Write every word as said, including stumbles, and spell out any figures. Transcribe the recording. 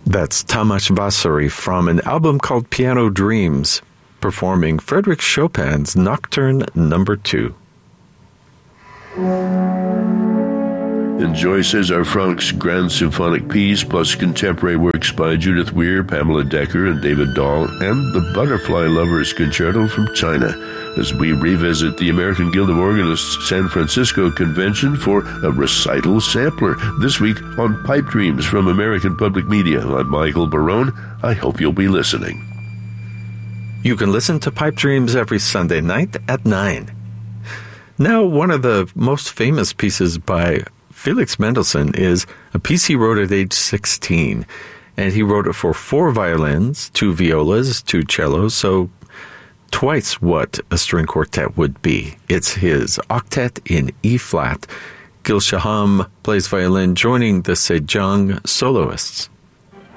That's Tamas Vasari from an album called Piano Dreams, performing Frédéric Chopin's Nocturne Number Two. Enjoy César Franck's Grand Symphonic Piece, plus contemporary works by Judith Weir, Pamela Decker, and David Dahl, and the Butterfly Lovers Concerto from China, as we revisit the American Guild of Organists San Francisco Convention for a recital sampler. This week on Pipe Dreams from American Public Media. I'm Michael Barone. I hope you'll be listening. You can listen to Pipe Dreams every Sunday night at nine. Now, one of the most famous pieces by Felix Mendelssohn is a piece he wrote at age sixteen, and he wrote it for four violins, two violas, two cellos, so twice what a string quartet would be. It's his octet in E-flat. Gil Shaham plays violin, joining the Sejong soloists.